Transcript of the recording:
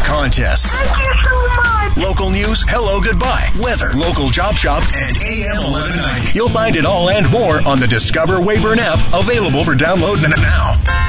contests. Thank you so much. Local news, hello, goodbye, weather, local job shop, and AM 1190. You'll find it all and more on the Discover Wayburn app, available for download now.